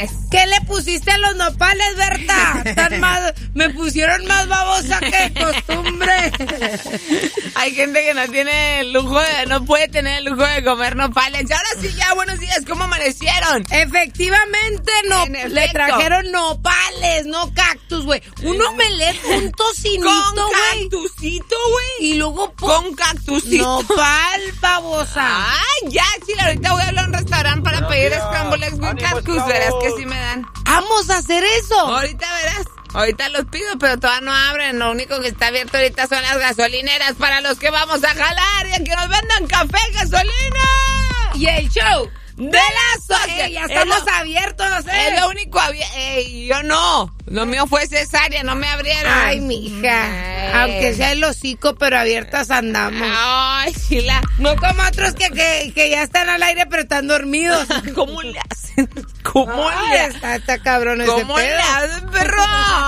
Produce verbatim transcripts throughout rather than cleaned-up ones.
Ay. ¿Qué le pusiste a los nopales, Berta? Tan más, me pusieron más babosa que costumbre. Hay gente que no tiene el lujo de, no puede tener el lujo de comer nopales. Ahora sí, ya, buenos días, ¿cómo amanecieron? Efectivamente, no, le trajeron nopales, no cactus, güey. Un omelette, un tocinito, con güey. Cactusito, güey. Y luego con cactusito. Nopal, babosa. Ay, ya, Chila, ahorita voy a hablar a un restaurante para Buenos pedir días. scramble eggs with Ánimo, cactus. chavos. Verás que sí me dan. Vamos a hacer eso. Ahorita verás. Ahorita los pido, pero todavía no abren. Lo único que está abierto ahorita son las gasolineras para los que vamos a jalar y a que nos vendan café, gasolina. Y el show de la sociedad. Eh, ya estamos lo, abiertos, ¿eh? Es lo único abierto. Eh, yo no. Lo mío fue cesárea, no me abrieron. Ay, mija. Ay. Aunque sea el hocico, pero abiertas andamos. Ay, Chila. No como otros que, que, que ya están al aire, pero están dormidos. ¿Cómo le hacen? ¿Cómo Ay, le hacen? Está, está cabrón ese pedo. ¿Cómo le hacen, perro?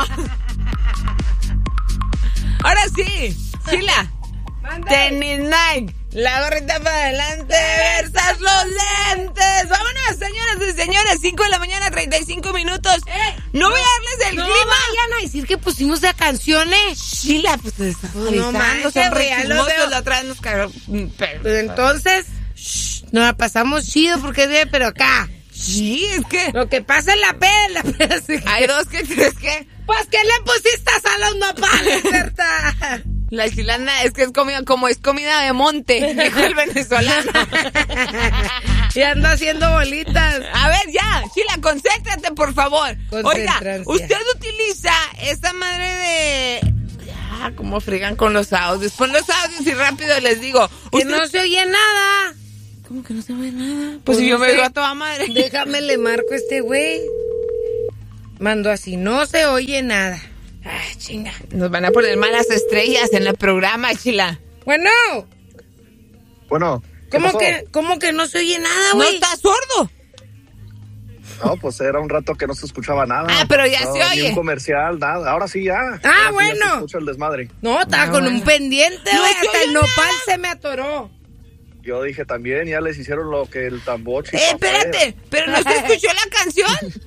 Ahora sí, Chila. Tenis Nike. La gorrita para adelante, versas los lentes. Vámonos, señoras y señores. cinco de la mañana, treinta y cinco minutos. Eh, no voy a darles el no clima. vayan a decir que pusimos de canciones. Chila, pues te estás Pues no manches, son güey, ya lo rechismosos. veo. La otra vez nos cagó. Pues entonces, shh, nos la pasamos chido porque es de, pero acá. Sí, es que Lo que pasa en la peda, en la peda. Sí. hay dos que crees que... Pues, ¿qué le pusiste a los nopales, Berta? La chilana es que es comida, como es comida de monte, dijo el venezolano. Y ando haciendo bolitas. A ver, ya, Chila, concéntrate, por favor. Oiga, Concentrancia. usted utiliza esta madre de... Ya, cómo fregan con los audios. Pon los audios y rápido les digo. Que Usted... no se oye nada. ¿Cómo que no se oye nada? Pues, Pues si no yo me sé. digo a toda madre. Déjame le marco a este güey. Mando así, no se oye nada. Ah, chinga. Nos van a poner malas estrellas en el programa, Chila. Bueno, Bueno, ¿qué ¿cómo pasó? que, ¿cómo que no se oye nada, ¿No güey? estás sordo? No, pues era un rato que no se escuchaba nada. Ah, pero ya No, se ni oye. un comercial, nada. Ahora sí ya. Ah, Ahora sí ya bueno. se escucha el desmadre. No, estaba Ah, con bueno. un pendiente, No güey. se Hasta oye el nopal nada. se me atoró. Yo dije también, ya les hicieron lo que el tamboche. Eh, espérate, pero no se escuchó la canción.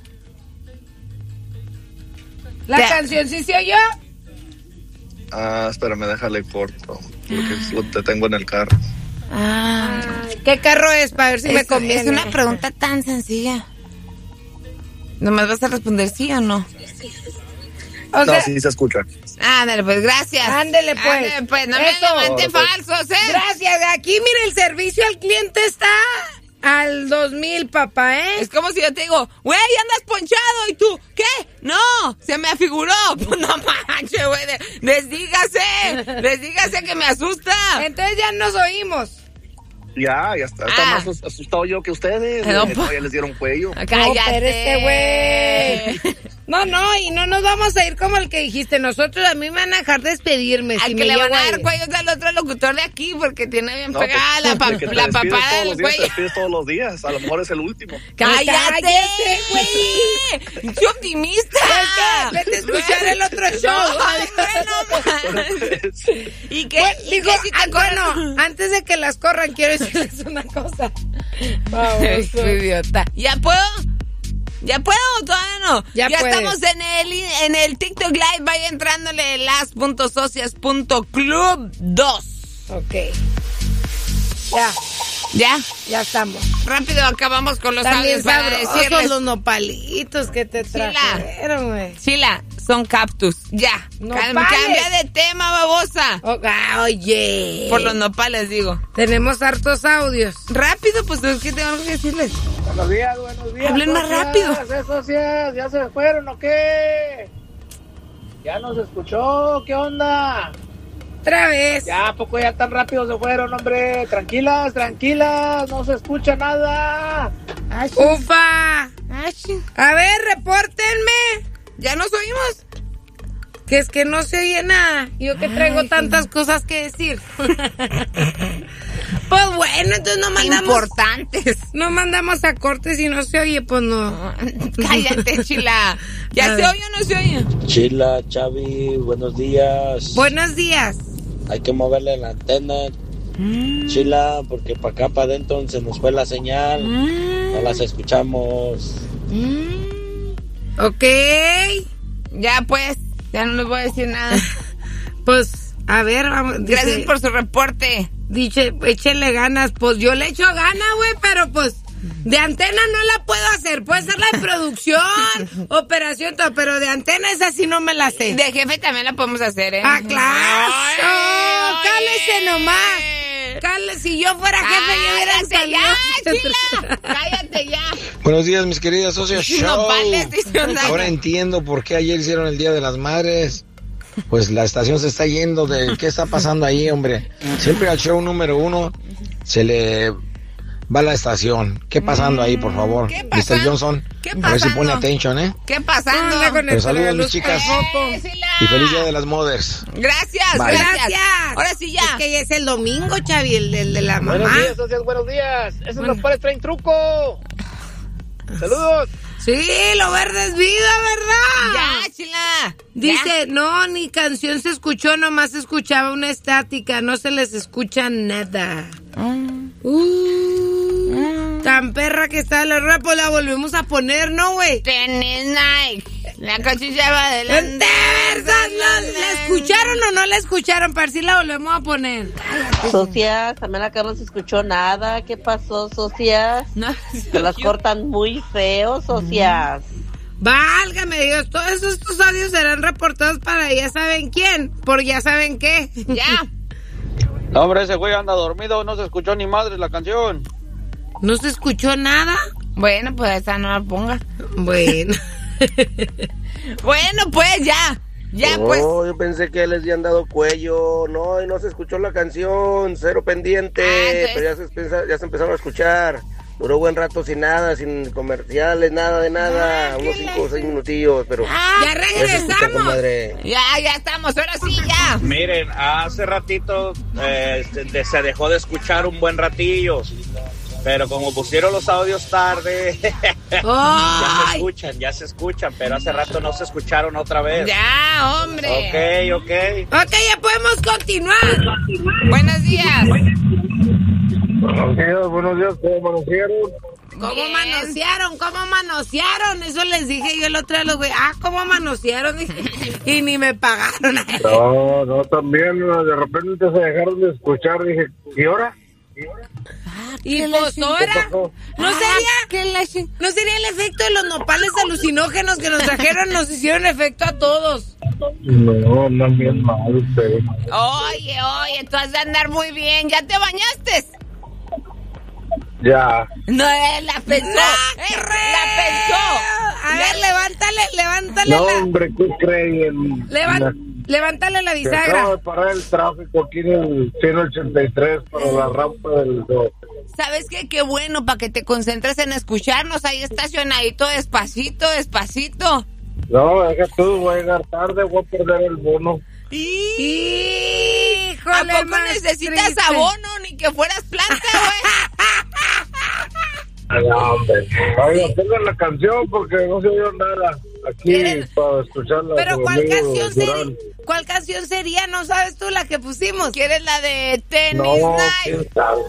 La Ya. canción sí se oyó. Ah, espérame, déjale corto. Porque es lo que tengo en el carro. Ah, Ay, ¿qué carro es? Para ver si me es, conviene. es una pregunta tan sencilla. Nomás vas a responder sí o no. O No, sea, sí se escucha. Ándale, pues, gracias. Ándele, pues. Ándale, pues, no me Eso. levanten Ahora, falsos, ¿eh? gracias. Aquí, mire, el servicio al cliente está al dos mil, papá, ¿eh? Es como si yo te digo, güey, andas ponchado, y tú, ¿qué? No, se me afiguró. Pues no manches, güey, de- desdígase, desdígase que me asusta. Entonces ya nos oímos. Ya, ya está. Está Ah. más asustado yo que ustedes. No, Eh, pues. no, ya les dieron cuello. No, Cállate. espérate, güey. No, no, y no nos vamos a ir como el que dijiste. Nosotros a mí me van a dejar despedirme. Al si que me le van llego a a dar ir. cuello es al otro locutor de aquí, porque tiene bien No, pegada pues, la, pa- de que te la despides papada todos del los días, te cuello. despides todos los días. A lo mejor es el último. ¡Cállate, ¡Cállate, güey! ¡Qué optimista! Es que vete a escuchar el otro show. No, bueno, ¿Y qué? Bueno, ¿Y digo, qué si te ah, corren? bueno, antes de que las corran, quiero decirles una cosa. Ay, qué idiota. ¿Ya puedo? ¿Ya puedo o todavía no? Ya puedes. estamos en el, en el TikTok Live. Vaya entrándole las punto socias punto club dos. Ok. Ya, ¿Ya? ya estamos. Rápido acabamos con los También audios para sabrosos decirles. los nopalitos que te Chila. trajeron, güey. Chila, son cactus. Ya. Nopales. Cam- Cambia de tema, babosa. Oh, ah, oye. Por los nopales, digo. Tenemos hartos audios. Rápido, pues es que tengo que decirles. Buenos días, buenos días. Hablen más socias, rápido. eh, socias, ¿ya se fueron o qué? ¿Ya nos escuchó? ¿Qué onda? Otra vez. ¿Ya a poco ya tan rápido se fueron, hombre? Tranquilas, tranquilas, no se escucha nada. Ufa. A ver, repórtenme. ¿Ya nos oímos? Que es que no se oye nada. Yo que traigo Ay, tantas cosas que decir. Pues bueno, entonces no mandamos. Importantes. No mandamos a cortes y no se oye, pues no. Cállate, Chila. A ¿Ya se ver. oye o no se oye? Chila, Chavi, buenos días. Buenos días. Hay que moverle la antena. Chila, porque para acá, para adentro se nos fue la señal. No las escuchamos. Mm. Ok. Ya pues, ya no les voy a decir nada. Pues, a ver, vamos. Gracias dice, por su reporte. Dice, échenle ganas. Pues yo le echo ganas, güey, pero pues de antena no la puedo hacer. Puede ser la de producción, operación, todo, pero de antena esa sí no me la sé. De jefe también la podemos hacer, ¿eh? ¡Ah, claro! Ay, Oh, oye. ¡Cálese nomás! Cálese, si yo fuera jefe, yo hubiera Cállate ya, salido. Chila. Cállate ya. Buenos días, mis queridas socias. Show. Nopales, dice un daño. Ahora entiendo por qué ayer hicieron el Día de las Madres. Pues la estación se está yendo de qué está pasando ahí, hombre. Siempre al show número uno se le va la estación. ¿Qué pasando ahí, por favor? ¿Qué mister pasa? Johnson, ¿Qué a ver si pasando? pone atención, ¿eh? ¿Qué pasando? Anda con Pero el saludos, luz mis chicas. tampoco. Eh, Sila. Y feliz Día de las Mothers. Gracias, Bye. gracias. Gracias. Ahora sí ya. Es que ya es el domingo, Chavi, el, el de la mamá. Buenos días, socios, buenos días. Esos Bueno. nopales traen truco. Saludos. Sí, lo verde es vida, ¿verdad? Ya, Chila. Dice, no, ni canción se escuchó, nomás se escuchaba una estática, no se les escucha nada. Uh, tan perra que está la rola, pues la volvemos a poner, ¿no, güey? Tennis Nike. La cochilla va adelante. ¿La escucharon o no la escucharon? Para si la volvemos a poner. Socias, también acá no se escuchó nada. ¿Qué pasó, socias? No, Se las cortan muy feo, socias. Válgame Dios, todos estos audios serán reportados para ya saben quién, por ya saben qué. ya. No, hombre, ese güey anda dormido, no se escuchó ni madre la canción. ¿No se escuchó nada? Bueno, pues esa no la ponga. Bueno. Bueno, pues ya. Ya, No, pues. yo pensé que les habían dado cuello. No, y no se escuchó la canción. Cero pendiente. Ah, entonces- Pero ya se, empieza- ya se empezaron a escuchar. Duró buen rato sin nada, sin comerciales, nada de nada. Ah, Unos ¿qué cinco o seis minutillos, pero... Ah, Ya ya se escucha, regresamos. comadre. ya, ya estamos. Ahora sí, ya. Miren, hace ratito eh, se, se dejó de escuchar un buen ratillo, pero como pusieron los audios tarde, ya se ¡Ay! escuchan, ya se escuchan, pero hace rato no se escucharon otra vez. Ya, hombre. Ok, ok. Ok, ya podemos continuar. Buenos días. Buenos días, buenos días, ¿cómo amanecieron? ¿Cómo Bien. manosearon? ¿Cómo manosearon? Eso les dije yo el otro día a los güey. Ah, ¿cómo manosearon? Y ni me pagaron. No, no, también de repente se dejaron de escuchar, dije, ¿y ahora? Y pues ahora, ¿no Ah, sería, que la chi- no sería el efecto de los nopales alucinógenos que nos trajeron? Nos hicieron efecto a todos. No, no es bien mal ustedes. Oye, oye, tú has de andar muy bien. ¿Ya te bañaste? Ya. No, él la pensó. ¡No, Eh, qué la pensó. A ver, levántale, levántale No, la... hombre, ¿qué creen? levan- levántale la Se bisagra. acaba de parar el tráfico aquí en el ciento ochenta y tres para la rampa del dos. ¿Sabes qué? Qué bueno para que te concentres en escucharnos ahí estacionadito, despacito, despacito. No, deja tú, voy a llegar tarde, voy a perder el bono. ¿A Híjole, poco más necesitas triste. abono ni que fueras planta, güey? Ay, no, hombre. Oiga, pongan la canción porque no se oyó nada aquí ¿Quieren? para escucharla. Pero con ¿cuál amigo canción Durán. sería? ¿Cuál canción sería? ¿No sabes tú la que pusimos? ¿Quieres la de Tennis No, Night? quién sabe.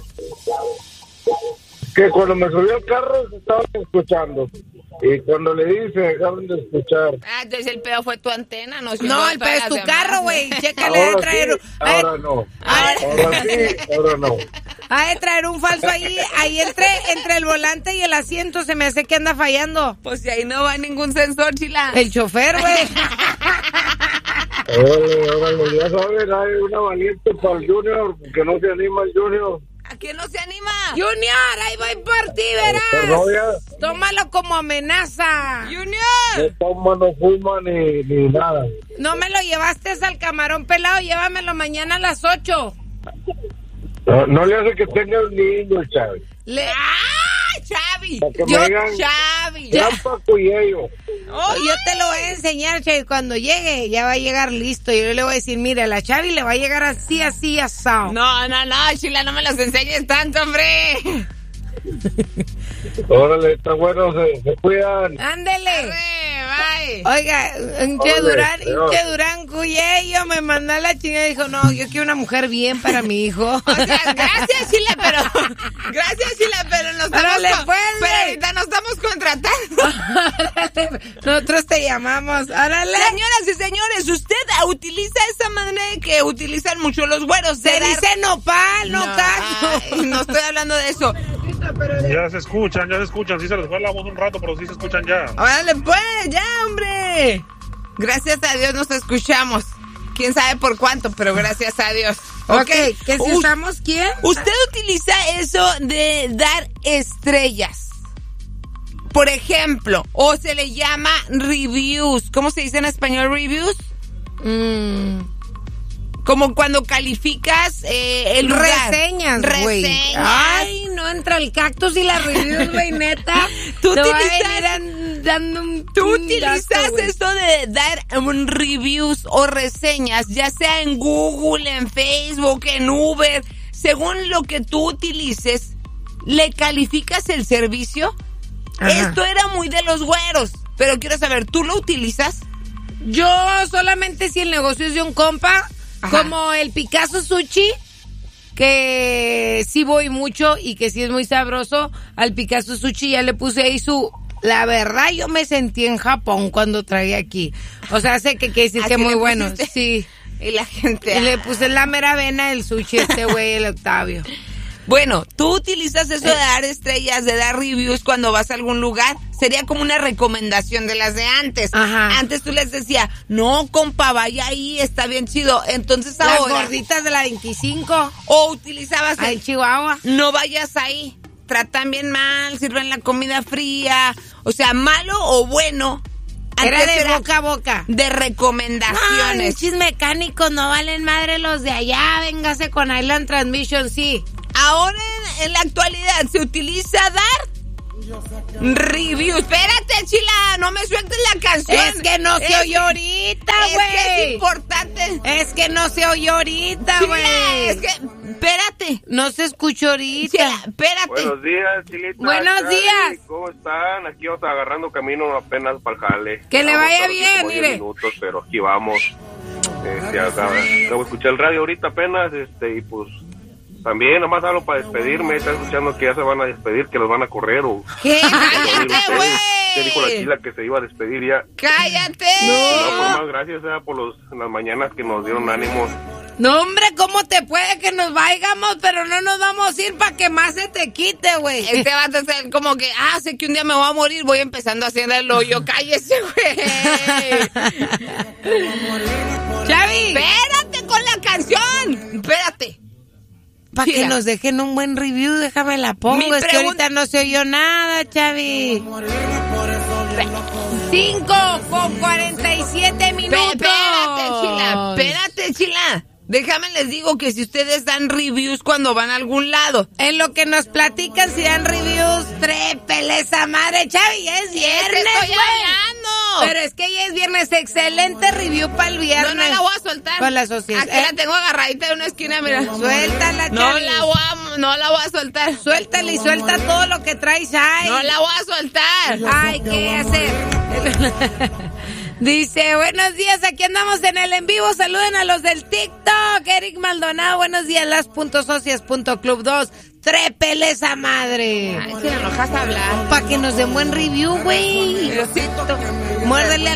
Que cuando me subí al carro se estaban escuchando. Y cuando le di se dejaron de escuchar. Ah, entonces el pedo fue tu antena, no No, el pedo es tu carro, güey. Chécale, ha de Ahora traer, sí, ha de- ahora no. Ahora- Ahora sí, ahora no. ha de traer un falso ahí, ahí entre, entre el volante y el asiento. Se me hace que anda fallando. Pues si ahí no va ningún sensor, chila. El chofer, güey. Órale, órale, ya saben, hay una valiente para el Junior, que no se anima el Junior. ¿A quién no se anima? Junior, ahí voy por ti, Pero verás. ya Tómalo como amenaza. no Junior. toma, no fuma ni, ni nada. No me lo llevaste al camarón pelado, llévamelo mañana a las ocho. No, no le hace que tenga un niño, Chávez. Le... ¡Ah, Chavi! Para que Yo- me digan Chavi. gran pacuyello. Oh, yo te lo voy a enseñar, Chavi. Cuando llegue, ya va a llegar listo. Yo le voy a decir, mira, la Chavi le va a llegar así, así, asado. No, no, no, chila, no me los enseñes tanto, hombre. Órale, está bueno, se, se cuidan. Ándele. Arre, bye. Oiga, Inche Durán, Inche Durán Cuyello me mandó a la chingada y dijo, no, yo quiero una mujer bien para mi hijo. O sea, gracias, Chila, pero... Gracias, Chila, pero nos estamos... Órale, con, pues, pero ahorita nos estamos contratando. Órale, nosotros te llamamos. Órale. Señoras y señores, usted utiliza esa manera que utilizan mucho los güeros. Se dar... dice nopal, no, no cacho. Ay, no estoy hablando de eso. Ya se escuchan, ya se escuchan. Sí se les fue la voz un rato, pero sí se escuchan ya. Órale, pues, ya, hombre. Gracias a Dios nos escuchamos. Quién sabe por cuánto, pero gracias a Dios. Ok, okay. ¿Qué si usamos quién? Usted utiliza eso de dar estrellas. Por ejemplo, o se le llama reviews. ¿Cómo se dice en español reviews? Mm. Como cuando calificas eh, el lugar. Reseñas, güey. Reseñas. Ay, no entra el cactus y las reviews, güey, neta. Tú utilizas, dando un tú utilizas gasto, esto de dar un reviews o reseñas, ya sea en Google, en Facebook, en Uber. Según lo que tú utilices, ¿le calificas el servicio? Ajá. Esto era muy de los güeros, pero quiero saber, ¿tú lo utilizas? Yo solamente si el negocio es de un compa. Ajá. Como el Picasso Sushi, que sí voy mucho y que sí es muy sabroso. Al Picasso Sushi ya le puse ahí su... La verdad, yo me sentí en Japón cuando traía aquí. O sea, sé que quiere decir que muy bueno. Pusiste? Sí. Y la gente... Y le puse la mera vena del sushi a este güey, el Octavio. Bueno, ¿tú utilizas eso de dar estrellas, de dar reviews cuando vas a algún lugar? Sería como una recomendación de las de antes. Ajá. Antes tú les decías, no, compa, vaya ahí, está bien chido. Entonces las ahora... Las gorditas de la veinticinco. O utilizabas... el Chihuahua. No vayas ahí, tratan bien mal, sirven la comida fría. O sea, malo o bueno... Era de era boca a boca. De recomendaciones. No, chis mecánicos no valen madre los de allá. Véngase con Island Transmission, sí. Ahora en, en la actualidad se utiliza dar reviews. Espérate, Chila, no me sueltes la canción. Es que no se oyó ahorita, güey. Es que es importante. Es que no se oyó ahorita, güey. Es que, espérate. No se escuchó ahorita. Chila, espérate. Buenos días, Chilita. Buenos Charlie, días. ¿Cómo están? Aquí vamos agarrando camino apenas para el jale. Que le vaya bien, mire. Minutos, pero aquí vamos. Este, acabo, acabo de escuchar el radio ahorita apenas, este, y pues... También, nomás hablo para despedirme. Está escuchando que ya se van a despedir, que los van a correr. O, ¿Qué? ¡Cállate, güey! Te dijo la Chila que se iba a despedir ya. ¡Cállate! No, no pues más gracias eh, por los, las mañanas que nos dieron ánimos. No, hombre, ¿cómo te puede que nos vayamos? Pero no nos vamos a ir para que más se te quite, güey. Este va a ser como que, ah, sé que un día me voy a morir, voy empezando a hacer el hoyo. ¡Cállese, güey! ¡Chavi! ¡Espérate con la canción! ¡Espérate! Para que nos dejen un buen review, déjame la pongo. Mi es pregun- que ahorita no se oyó nada, Chavi. Cinco con cuarenta y siete minutos. Espérate, Chila, espérate, Chila. Déjame les digo que si ustedes dan reviews cuando van a algún lado. En lo que nos platican, si dan reviews, trépele esa madre, Chavi, ya es viernes, estoy hablando. Pero es que ya es viernes, excelente review para el viernes. No, no la voy a soltar. Con la sociedad. Aquí ¿Eh? La tengo agarradita de una esquina, mira. Suéltala, Chavi. No la voy a, no la voy a soltar. Suéltala y suelta todo lo que traes ahí. No la voy a soltar. Ay, ¿qué hacer? Dice, buenos días, aquí andamos en el en vivo, saluden a los del TikTok, Eric Maldonado, buenos días, las punto socias punto club dos, trépele esa madre. Ay, si me enojas a hablar. Para que nos den buen review, güey. Diosito. Muérdele